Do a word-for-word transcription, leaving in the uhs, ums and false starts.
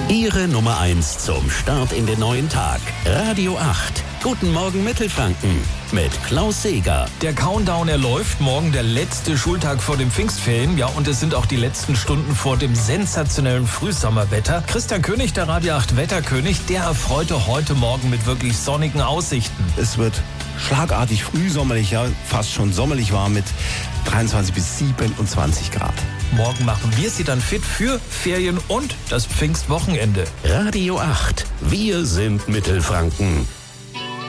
Ihre Nummer eins zum Start in den neuen Tag. Radio acht. Guten Morgen Mittelfranken mit Klaus Seeger. Der Countdown, er läuft. Morgen der letzte Schultag vor dem Pfingstferien. Ja, und es sind auch die letzten Stunden vor dem sensationellen Frühsommerwetter. Christian König, der Radio acht Wetterkönig, der erfreute heute Morgen mit wirklich sonnigen Aussichten. Es wird schlagartig frühsommerlich, ja, fast schon sommerlich warm mit dreiundzwanzig bis siebenundzwanzig Grad. Morgen machen wir Sie dann fit für Ferien und das Pfingstwochenende. Radio acht. Wir sind Mittelfranken.